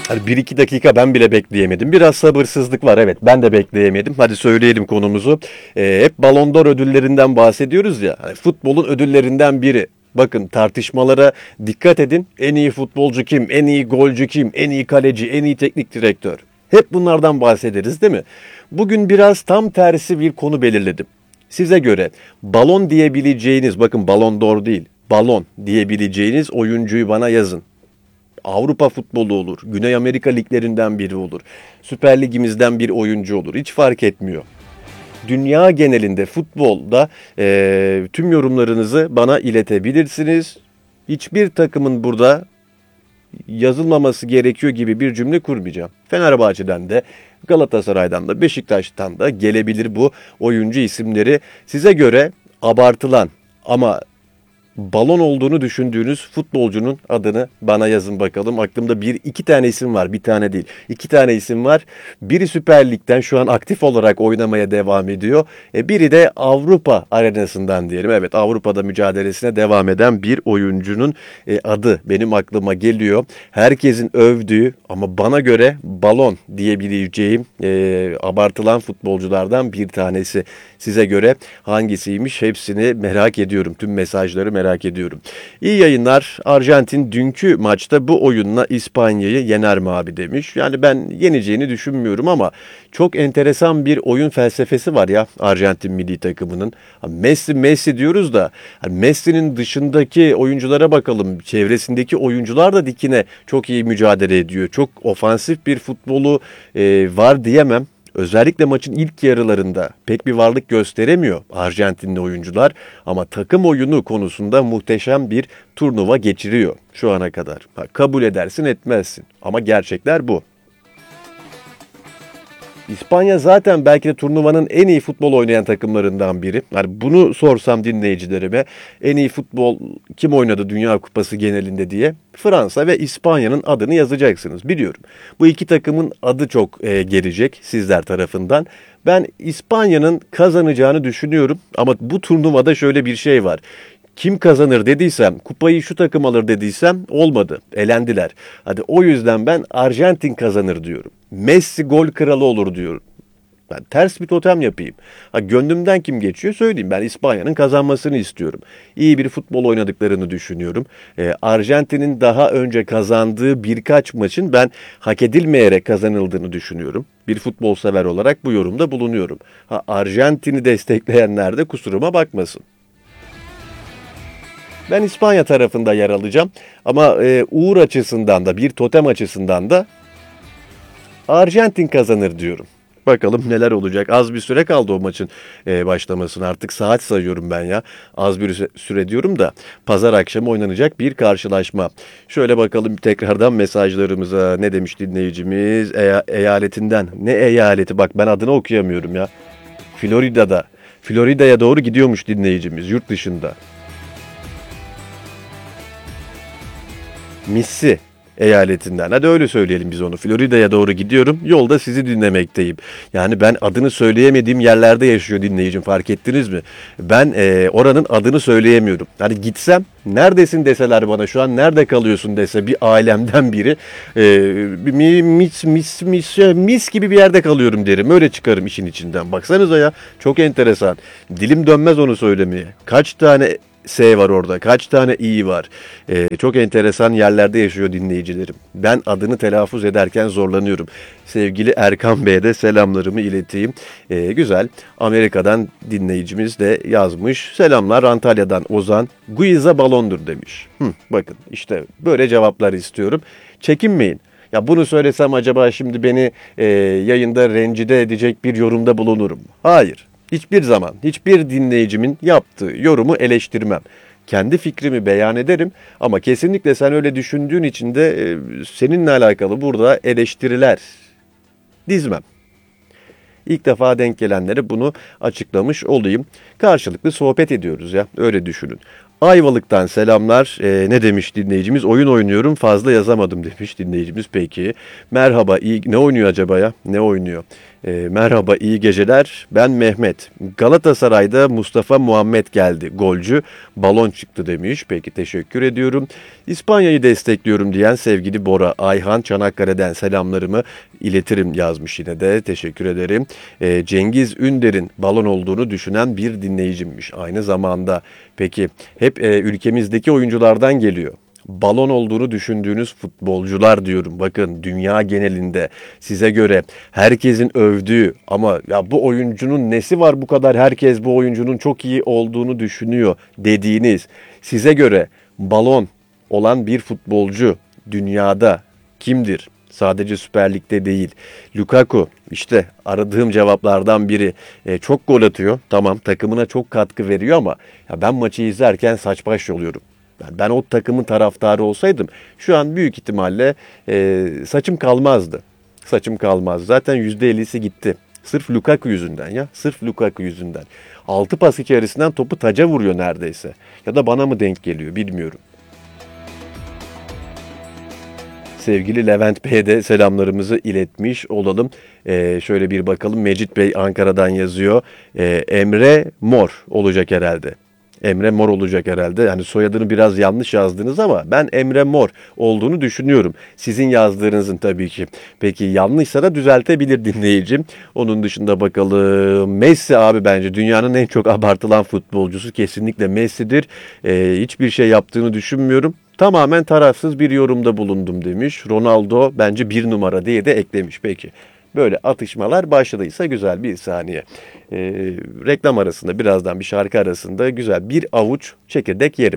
Hani 1-2 dakika ben bile bekleyemedim. Biraz sabırsızlık var, evet, ben de bekleyemedim. Hadi söyleyelim konumuzu. Hep Ballon d'Or ödüllerinden bahsediyoruz ya. Hani futbolun ödüllerinden biri. Bakın, tartışmalara dikkat edin. En iyi futbolcu kim? En iyi golcü kim? En iyi kaleci? En iyi teknik direktör? Hep bunlardan bahsederiz, değil mi? Bugün biraz tam tersi bir konu belirledim. Size göre balon diyebileceğiniz, bakın Ballon d'Or değil, balon diyebileceğiniz oyuncuyu bana yazın. Avrupa futbolu olur, Güney Amerika liglerinden biri olur, Süper Ligimizden bir oyuncu olur. Hiç fark etmiyor. Dünya genelinde futbolda tüm yorumlarınızı bana iletebilirsiniz. Hiçbir takımın burada yazılmaması gerekiyor gibi bir cümle kurmayacağım. Fenerbahçe'den de, Galatasaray'dan da, Beşiktaş'tan da gelebilir bu oyuncu isimleri. Size göre abartılan ama balon olduğunu düşündüğünüz futbolcunun adını bana yazın bakalım. Aklımda iki tane isim var. Bir tane değil. İki tane isim var. Biri Süper Lig'den şu an aktif olarak oynamaya devam ediyor. Biri de Avrupa arenasından diyelim. Evet, Avrupa'da mücadelesine devam eden bir oyuncunun adı benim aklıma geliyor. Herkesin övdüğü ama bana göre balon diyebileceğim abartılan futbolculardan bir tanesi. Size göre hangisiymiş? Hepsini merak ediyorum. Tüm mesajları merak ediyorum. İyi yayınlar. Arjantin dünkü maçta bu oyunla İspanya'yı yener mi abi demiş. Yani ben yeneceğini düşünmüyorum ama çok enteresan bir oyun felsefesi var ya Arjantin milli takımının. Messi diyoruz da Messi'nin dışındaki oyunculara bakalım. Çevresindeki oyuncular da dikine çok iyi mücadele ediyor. Çok ofansif bir futbolu var diyemem. Özellikle maçın ilk yarılarında pek bir varlık gösteremiyor Arjantinli oyuncular ama takım oyunu konusunda muhteşem bir turnuva geçiriyor şu ana kadar. Kabul edersin etmezsin ama gerçekler bu. İspanya zaten belki de turnuvanın en iyi futbol oynayan takımlarından biri. Yani bunu sorsam dinleyicilerime en iyi futbol kim oynadı Dünya Kupası genelinde diye Fransa ve İspanya'nın adını yazacaksınız. Biliyorum. Bu iki takımın adı çok gelecek sizler tarafından. Ben İspanya'nın kazanacağını düşünüyorum ama bu turnuvada şöyle bir şey var. Kim kazanır dediysem, kupayı şu takım alır dediysem olmadı. Elendiler. Hadi o yüzden ben Arjantin kazanır diyorum. Messi gol kralı olur diyorum. Ben ters bir totem yapayım. Gönlümden kim geçiyor söyleyeyim. Ben İspanya'nın kazanmasını istiyorum. İyi bir futbol oynadıklarını düşünüyorum. Arjantin'in daha önce kazandığı birkaç maçın ben hak edilmeyerek kazanıldığını düşünüyorum. Bir futbol sever olarak bu yorumda bulunuyorum. Arjantin'i destekleyenler de kusuruma bakmasın. Ben İspanya tarafında yer alacağım ama uğur açısından da bir totem açısından da Arjantin kazanır diyorum. Bakalım neler olacak. Az bir süre kaldı o maçın başlamasına. Artık saat sayıyorum ben ya. Az bir süre diyorum da pazar akşamı oynanacak bir karşılaşma. Şöyle bakalım tekrardan mesajlarımıza. Ne demiş dinleyicimiz? Eyaletinden. Ne eyaleti? Bak ben adını okuyamıyorum ya. Florida'da. Florida'ya doğru gidiyormuş dinleyicimiz yurt dışında. Missi eyaletinden. Hadi öyle söyleyelim biz onu. Florida'ya doğru gidiyorum. Yolda sizi dinlemekteyim. Yani ben adını söyleyemediğim yerlerde yaşıyor dinleyicim. Fark ettiniz mi? Ben oranın adını söyleyemiyorum. Hani gitsem neredesin deseler bana şu an nerede kalıyorsun dese bir ailemden biri mis gibi bir yerde kalıyorum derim. Öyle çıkarım işin içinden. Baksanıza ya çok enteresan. Dilim dönmez onu söylemeye. Kaç tane S var orada. Kaç tane İ var. Çok enteresan yerlerde yaşıyor dinleyicilerim. Ben adını telaffuz ederken zorlanıyorum. Sevgili Erkan Bey'e de selamlarımı ileteyim. Güzel. Amerika'dan dinleyicimiz de yazmış. Selamlar Antalya'dan Ozan. Guiza balondur demiş. Bakın işte böyle cevaplar istiyorum. Çekinmeyin. Ya bunu söylesem acaba şimdi beni yayında rencide edecek bir yorumda bulunurum. Hayır. Hiçbir zaman, hiçbir dinleyicimin yaptığı yorumu eleştirmem. Kendi fikrimi beyan ederim ama kesinlikle sen öyle düşündüğün için de seninle alakalı burada eleştiriler dizmem. İlk defa denk gelenlere bunu açıklamış olayım. Karşılıklı sohbet ediyoruz ya, öyle düşünün. Ayvalık'tan selamlar. Ne demiş dinleyicimiz? Oyun oynuyorum fazla yazamadım demiş dinleyicimiz. Peki. Merhaba. Ne oynuyor acaba ya? Ne oynuyor? Merhaba, iyi geceler. Ben Mehmet. Galatasaray'da Mustafa Muhammed geldi. Golcü, balon çıktı demiş. Peki teşekkür ediyorum. İspanya'yı destekliyorum diyen sevgili Bora Ayhan Çanakkale'den selamlarımı iletirim yazmış yine de. Teşekkür ederim. Cengiz Ünder'in balon olduğunu düşünen bir dinleyicimmiş aynı zamanda. Peki hep ülkemizdeki oyunculardan geliyor. Balon olduğunu düşündüğünüz futbolcular diyorum. Bakın dünya genelinde size göre herkesin övdüğü ama ya bu oyuncunun nesi var bu kadar herkes bu oyuncunun çok iyi olduğunu düşünüyor dediğiniz size göre balon olan bir futbolcu dünyada kimdir? Sadece Süper Lig'de değil. Lukaku işte aradığım cevaplardan biri. Çok gol atıyor. Tamam takımına çok katkı veriyor ama ya ben maçı izlerken saç baş oluyorum. Ben o takımın taraftarı olsaydım şu an büyük ihtimalle saçım kalmazdı. Saçım kalmaz. Zaten %50'si gitti. Sırf Lukaku yüzünden ya. Sırf Lukaku yüzünden. 6 pas içerisinden topu taca vuruyor neredeyse. Ya da bana mı denk geliyor bilmiyorum. Sevgili Levent Bey'e de selamlarımızı iletmiş olalım. Şöyle bir bakalım. Mecit Bey Ankara'dan yazıyor. Emre Mor olacak herhalde. Emre Mor olacak herhalde. Yani soyadını biraz yanlış yazdınız ama ben Emre Mor olduğunu düşünüyorum. Sizin yazdığınızın tabii ki. Peki yanlışsa da düzeltebilir dinleyicim. Onun dışında bakalım. Messi abi bence dünyanın en çok abartılan futbolcusu kesinlikle Messi'dir. Hiçbir şey yaptığını düşünmüyorum. Tamamen tarafsız bir yorumda bulundum demiş. Ronaldo bence 1 numara diye de eklemiş. Peki böyle atışmalar başladıysa güzel bir saniye. Reklam arasında birazdan bir şarkı arasında güzel bir avuç çekirdek yerim.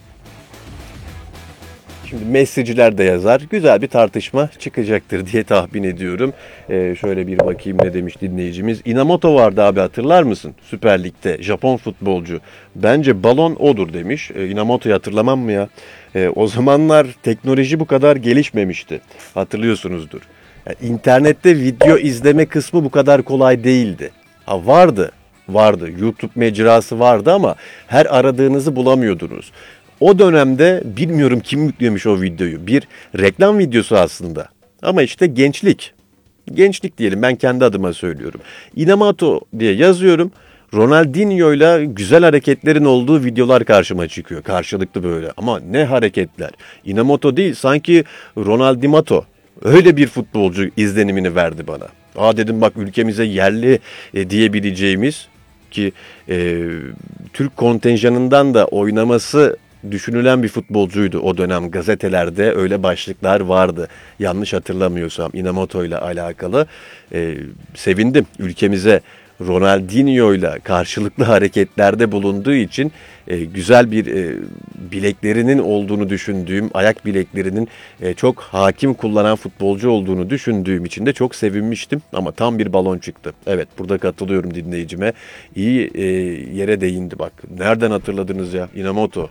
Şimdi Messi'ciler de yazar. Güzel bir tartışma çıkacaktır diye tahmin ediyorum. Şöyle bir bakayım ne demiş dinleyicimiz. Inamoto vardı abi hatırlar mısın? Süper Lig'de Japon futbolcu. Bence balon odur demiş. Inamoto'yu hatırlamam mı ya? O zamanlar teknoloji bu kadar gelişmemişti. Hatırlıyorsunuzdur. Yani internette video izleme kısmı bu kadar kolay değildi. Ha vardı. Vardı. YouTube mecrası vardı ama her aradığınızı bulamıyordunuz. O dönemde bilmiyorum kim yüklemiş o videoyu. Bir reklam videosu aslında. Ama işte gençlik. Gençlik diyelim ben kendi adıma söylüyorum. Inamoto diye yazıyorum. Ronaldinho'yla güzel hareketlerin olduğu videolar karşıma çıkıyor. Karşılıklı böyle ama ne hareketler. Inamoto değil sanki Ronaldimato. Öyle bir futbolcu izlenimini verdi bana. Aa dedim bak ülkemize yerli diyebileceğimiz ki Türk kontenjanından da oynaması düşünülen bir futbolcuydu o dönem gazetelerde öyle başlıklar vardı. Yanlış hatırlamıyorsam Inamoto ile alakalı. Sevindim ülkemize Ronaldinho ile karşılıklı hareketlerde bulunduğu için güzel bir bileklerinin olduğunu düşündüğüm, ayak bileklerinin çok hakim kullanan futbolcu olduğunu düşündüğüm için de çok sevinmiştim. Ama tam bir balon çıktı. Evet burada katılıyorum dinleyicime. İyi yere değindi bak. Nereden hatırladınız ya? Inamoto.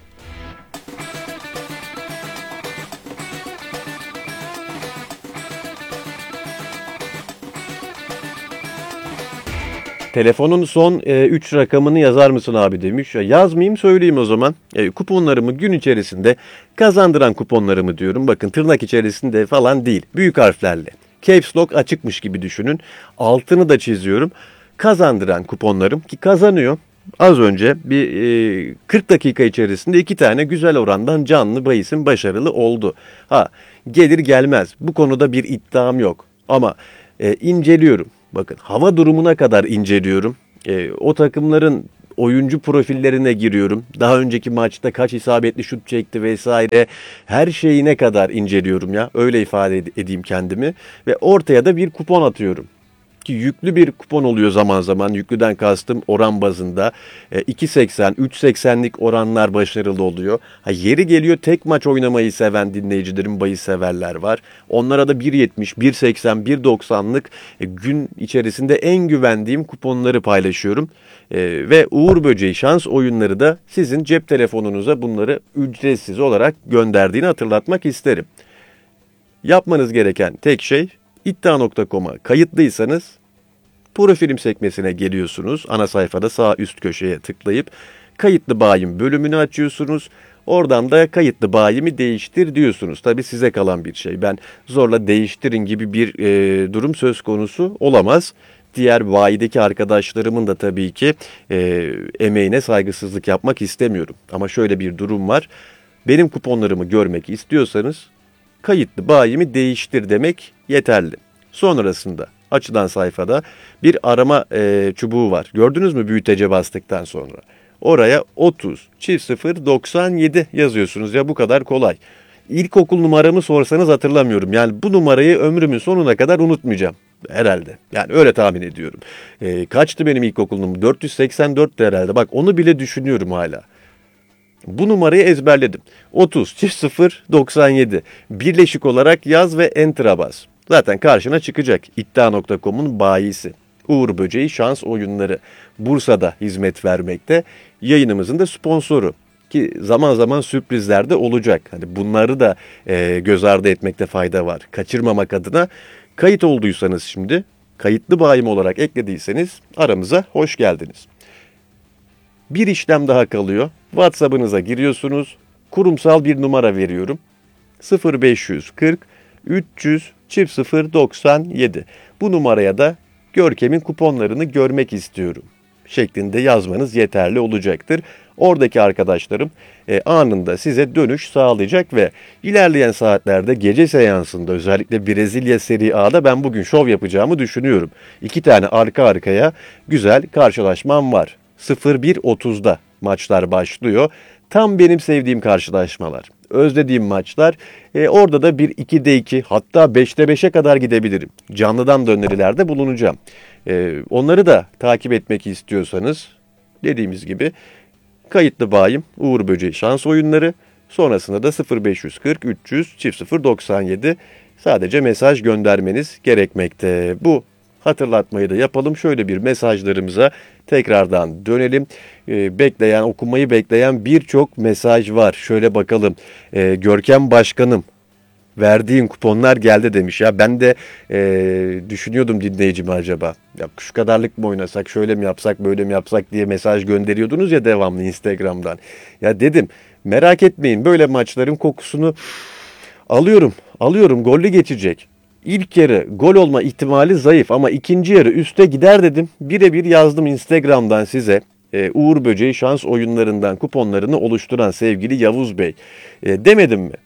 Telefonun son 3 rakamını yazar mısın abi demiş. Yazmayayım söyleyeyim o zaman. Kuponlarımı gün içerisinde kazandıran kuponlarımı diyorum. Bakın tırnak içerisinde falan değil. Büyük harflerle. Caps Lock açıkmış gibi düşünün. Altını da çiziyorum. Kazandıran kuponlarım ki kazanıyor. Az önce bir 40 dakika içerisinde 2 tane güzel orandan canlı bahisim başarılı oldu. Ha gelir gelmez. Bu konuda bir iddiam yok. Ama inceliyorum. Bakın hava durumuna kadar inceliyorum. O takımların oyuncu profillerine giriyorum. Daha önceki maçta kaç isabetli şut çekti vesaire. Her şeyine kadar inceliyorum ya. Öyle ifade edeyim kendimi. Ve ortaya da bir kupon atıyorum. Ki yüklü bir kupon oluyor zaman zaman. Yüklüden kastım oran bazında. 2.80, 3.80'lik oranlar başarılı oluyor. Ha, yeri geliyor tek maç oynamayı seven dinleyicilerim, bahis severler var. Onlara da 1.70, 1.80, 1.90'lık gün içerisinde en güvendiğim kuponları paylaşıyorum. Ve Uğur Böceği şans oyunları da sizin cep telefonunuza bunları ücretsiz olarak gönderdiğini hatırlatmak isterim. Yapmanız gereken tek şey iddia.com'a kayıtlıysanız profilim sekmesine geliyorsunuz. Ana sayfada sağ üst köşeye tıklayıp kayıtlı bayim bölümünü açıyorsunuz. Oradan da kayıtlı bayimi değiştir diyorsunuz. Tabii size kalan bir şey. Ben zorla değiştirin gibi bir durum söz konusu olamaz. Diğer bayideki arkadaşlarımın da tabii ki emeğine saygısızlık yapmak istemiyorum. Ama şöyle bir durum var. Benim kuponlarımı görmek istiyorsanız kayıtlı bayimi değiştir demek yeterli. Sonrasında açılan sayfada bir arama çubuğu var. Gördünüz mü büyütece bastıktan sonra? Oraya 30 çift 0 97 yazıyorsunuz ya, bu kadar kolay. İlkokul numaramı sorsanız hatırlamıyorum. Yani bu numarayı ömrümün sonuna kadar unutmayacağım herhalde. Yani öyle tahmin ediyorum. Kaçtı benim ilkokul numaram? 484'tü herhalde. Bak onu bile düşünüyorum hala. Bu numarayı ezberledim. 30 çift 0 97. Birleşik olarak yaz ve enter'a bas. Zaten karşına çıkacak. İddia.com'un bayisi. Uğur Böceği Şans Oyunları. Bursa'da hizmet vermekte. Yayınımızın da sponsoru. Ki zaman zaman sürprizler de olacak. Hani bunları da göz ardı etmekte fayda var. Kaçırmamak adına kayıt olduysanız şimdi, kayıtlı bayim olarak eklediyseniz aramıza hoş geldiniz. Bir işlem daha kalıyor. WhatsApp'ınıza giriyorsunuz. Kurumsal bir numara veriyorum. 0540 300 0 97. Bu numaraya da Görkem'in kuponlarını görmek istiyorum şeklinde yazmanız yeterli olacaktır. Oradaki arkadaşlarım anında size dönüş sağlayacak ve ilerleyen saatlerde gece seansında özellikle Brezilya Serie A'da ben bugün şov yapacağımı düşünüyorum. 2 tane arka arkaya güzel karşılaşmam var. 01.30'da maçlar başlıyor. Tam benim sevdiğim karşılaşmalar. Özlediğim maçlar. Orada da bir 2'de 2 hatta 5'te 5'e kadar gidebilirim. Canlıdan da önerilerde bulunacağım. Onları da takip etmek istiyorsanız dediğimiz gibi kayıtlı bayim Uğur Böceği Şans Oyunları. Sonrasında da 0540 300 0 97 sadece mesaj göndermeniz gerekmekte. Bu hatırlatmayı da yapalım. Şöyle bir mesajlarımıza tekrardan dönelim. Okumayı bekleyen birçok mesaj var. Şöyle bakalım. Görkem Başkanım, verdiğin kuponlar geldi demiş. Ya ben de düşünüyordum dinleyicime acaba. Ya şu kadarlık mı oynasak, şöyle mi yapsak, böyle mi yapsak diye mesaj gönderiyordunuz ya devamlı Instagram'dan. Ya dedim merak etmeyin, böyle maçların kokusunu alıyorum, gollü geçecek. İlk yarı gol olma ihtimali zayıf ama ikinci yarı üste gider dedim. Birebir yazdım Instagram'dan size. Uğur Böceği Şans Oyunlarından kuponlarını oluşturan sevgili Yavuz Bey. Demedim mi?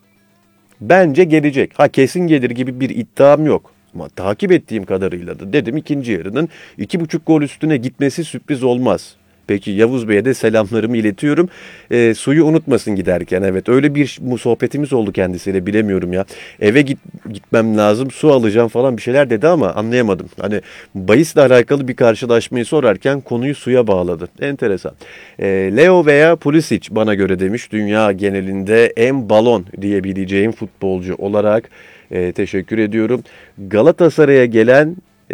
Bence gelecek. Kesin gelir gibi bir iddiam yok. Ama takip ettiğim kadarıyla da dedim ikinci yarının 2,5 gol üstüne gitmesi sürpriz olmaz. Peki Yavuz Bey'e de selamlarımı iletiyorum. Suyu unutmasın giderken. Evet öyle bir sohbetimiz oldu kendisiyle, bilemiyorum ya. Eve gitmem lazım, su alacağım falan bir şeyler dedi ama anlayamadım. Hani bahisle alakalı bir karşılaşmayı sorarken konuyu suya bağladı. Enteresan. Leo veya Pulisic bana göre demiş. Dünya genelinde en balon diyebileceğim futbolcu olarak teşekkür ediyorum. Galatasaray'a gelen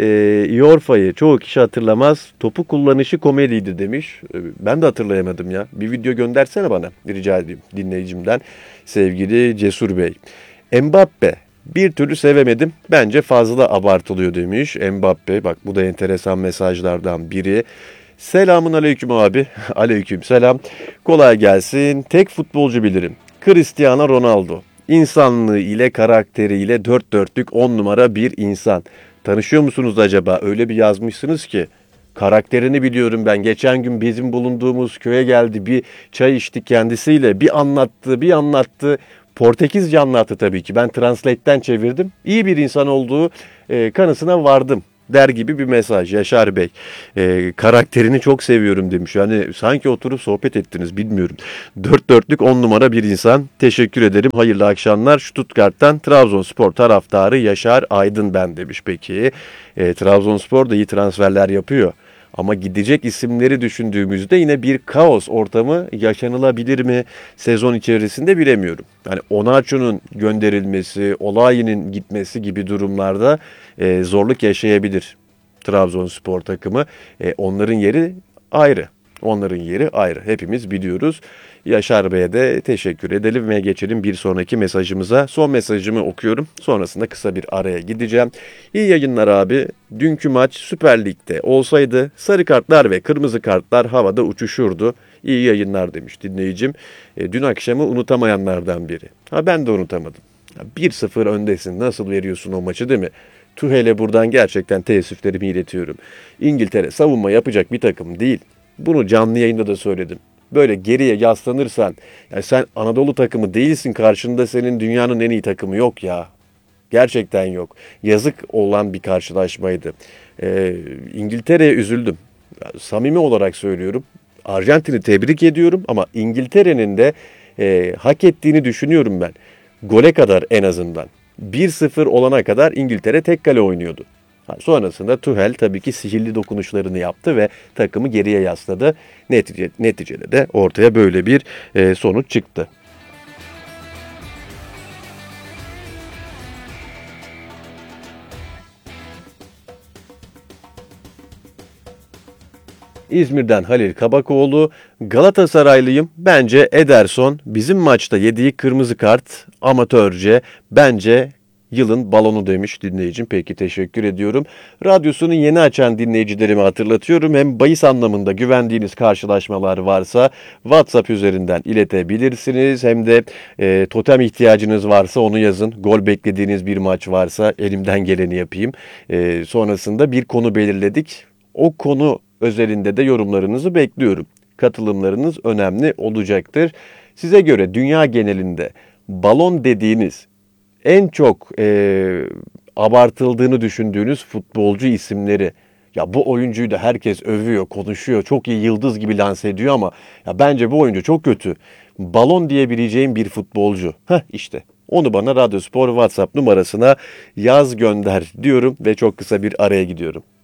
Yorfa'yı çoğu kişi hatırlamaz. Topu kullanışı komediydi demiş. Ben de hatırlayamadım ya. Bir video göndersene bana, rica edeyim dinleyicimden. Sevgili Cesur Bey. Mbappe bir türlü sevemedim. Bence fazla abartılıyor demiş. Mbappe, bak bu da enteresan mesajlardan biri. Selamun aleyküm abi. Aleyküm selam. Kolay gelsin. Tek futbolcu bilirim. Cristiano Ronaldo. İnsanlığı ile karakteriyle dört dörtlük 10 numara bir insan. Tanışıyor musunuz acaba? Öyle bir yazmışsınız ki. Karakterini biliyorum ben. Geçen gün bizim bulunduğumuz köye geldi. Bir çay içtik kendisiyle. Bir anlattı. Portekizce anlattı tabii ki. Ben Translate'ten çevirdim. İyi bir insan olduğu kanısına vardım der gibi bir mesaj Yaşar Bey. Karakterini çok seviyorum demiş. Yani sanki oturup sohbet ettiniz, bilmiyorum. Dört dörtlük 10 numara bir insan. Teşekkür ederim. Hayırlı akşamlar. Stuttgart'tan Trabzonspor taraftarı Yaşar Aydın ben demiş peki. Trabzonspor da iyi transferler yapıyor. Ama gidecek isimleri düşündüğümüzde yine bir kaos ortamı yaşanılabilir mi sezon içerisinde bilemiyorum. Yani Onaçu'nun gönderilmesi, Olayi'nin gitmesi gibi durumlarda zorluk yaşayabilir Trabzonspor takımı. Onların yeri ayrı. Onların yeri ayrı. Hepimiz biliyoruz. Yaşar Bey'e de teşekkür edelim ve geçelim bir sonraki mesajımıza. Son mesajımı okuyorum. Sonrasında kısa bir araya gideceğim. İyi yayınlar abi. Dünkü maç Süper Lig'de olsaydı sarı kartlar ve kırmızı kartlar havada uçuşurdu. İyi yayınlar demiş dinleyicim. Dün akşamı unutamayanlardan biri. Ben de unutamadım. 1-0 öndesin. Nasıl veriyorsun o maçı, değil mi? Tuhel'e buradan gerçekten teessüflerimi iletiyorum. İngiltere savunma yapacak bir takım değil. Bunu canlı yayında da söyledim. Böyle geriye yaslanırsan, ya sen Anadolu takımı değilsin, karşında senin dünyanın en iyi takımı yok ya. Gerçekten yok. Yazık olan bir karşılaşmaydı. İngiltere'ye üzüldüm. Samimi olarak söylüyorum. Arjantin'i tebrik ediyorum ama İngiltere'nin de hak ettiğini düşünüyorum ben. Gole kadar en azından. 1-0 olana kadar İngiltere tek kale oynuyordu. Sonrasında Tuchel tabii ki sihirli dokunuşlarını yaptı ve takımı geriye yasladı. Neticede de ortaya böyle bir sonuç çıktı. İzmir'den Halil Kabakoğlu, Galatasaraylıyım. Bence Ederson bizim maçta yediği kırmızı kart amatörce, bence yılın balonu demiş dinleyicim. Peki teşekkür ediyorum. Radyosunu yeni açan dinleyicilerime hatırlatıyorum. Hem bahis anlamında güvendiğiniz karşılaşmalar varsa WhatsApp üzerinden iletebilirsiniz. Hem de totem ihtiyacınız varsa onu yazın. Gol beklediğiniz bir maç varsa elimden geleni yapayım. Sonrasında bir konu belirledik. O konu özelinde de yorumlarınızı bekliyorum. Katılımlarınız önemli olacaktır. Size göre dünya genelinde balon dediğiniz en çok abartıldığını düşündüğünüz futbolcu isimleri, ya bu oyuncuyu da herkes övüyor, konuşuyor, çok iyi yıldız gibi lanse ediyor ama ya bence bu oyuncu çok kötü. Balon diyebileceğim bir futbolcu. İşte onu bana Radyospor WhatsApp numarasına yaz gönder diyorum ve çok kısa bir araya gidiyorum.